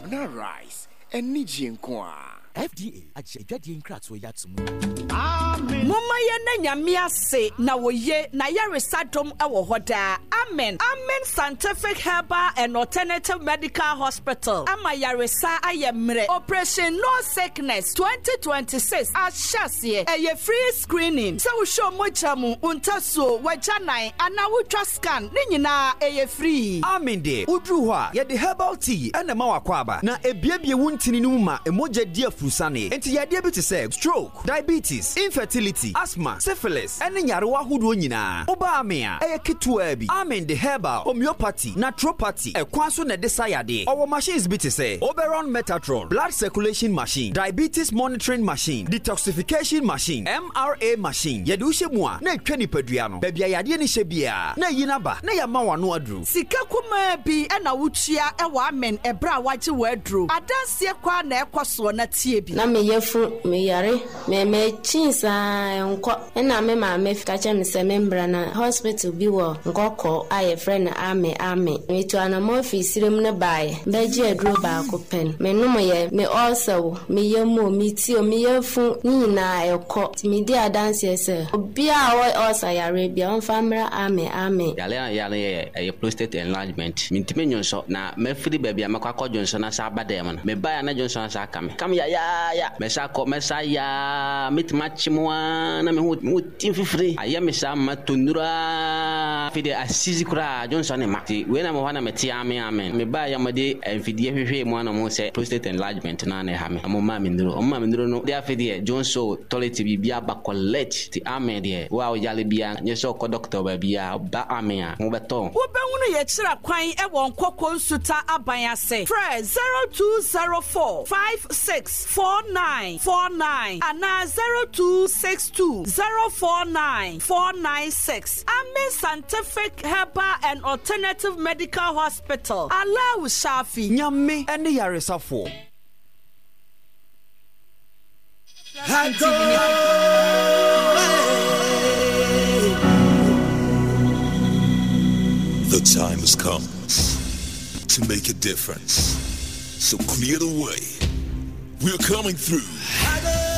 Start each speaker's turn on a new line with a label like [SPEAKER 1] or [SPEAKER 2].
[SPEAKER 1] na rice eni jinkwa
[SPEAKER 2] FDA ajadie nkratso yatsumu.
[SPEAKER 3] Amen. Mama ye na nyame ase na woye na yaresadom ewo hoda. Amen. Amen Scientific Herbal and Alternative Medical Hospital. Ama yaresa ayemre. Operation No Sickness 2026. Ashase eye free screening. Se wo show mo chamu untaso wajanai ana wutwa scan. Ni nyina eye free.
[SPEAKER 4] Amen de. Udru ho a ye de herbal tea ana ma wakwaba. Na ebiebie wuntini no ma emoja dia fusane. Enti yade bi te say stroke, diabetes, infertility, asthma, syphilis, ene nyarewa hodo nyina. Oba amea eye ketua bi. Amen the herbal, homeopathy, naturopathy, ekwan so na de sayade. Our machines bi te say Oberon Metatron, blood circulation machine, diabetes monitoring machine, detoxification machine, MRA machine. Yade wo hyemu a na etwa nipadua no. Bebia yade ni hye bia na yina ba na yama wano adru.
[SPEAKER 3] Sika kuma bi ena wutua ewa amen ebra waje wadru. Adanse kwa na ekoso na tie bi.
[SPEAKER 5] Na me yefu me yare me chinsa enko ena me ma me fika che me se membra na hospital bi wo nkoko aye friend ame me to ana mo ofisirem ne bae beji adro ba ko pen me no ye me also me yemu me ti o me yefu nyina eko me di adanse se obi a wo also yare bia on famra ame
[SPEAKER 6] yale ye prostate enlargement mintime nyonso na me free baby amakwa jonso na sa badem no me bae na jonso sa kam ya me sa ko me sa ya mitmachimwa na me hu tim fifre aya me sa matonura fide asizi kura jonson ma ti we na mo wana me ti amen me bae ya made enfidie hwehwe mu na mo se prostate enlargement na na ha me mo ma me nduro no dia fide jonso toilet bibia ba collect ti amen de wa o yale bia nyeso ko doctor ba bia ba amen mo beton
[SPEAKER 3] wo be hunu ye kira kwan e won kokko nsuta aban ase fre 0204 564949 ana 0262 049 496. Amen Scientific Herbal and Alternative Medical Hospital. Allah Shafi
[SPEAKER 4] Nyame ene yaresafo.
[SPEAKER 7] The time has come to make a difference. So clear the way. We're coming through.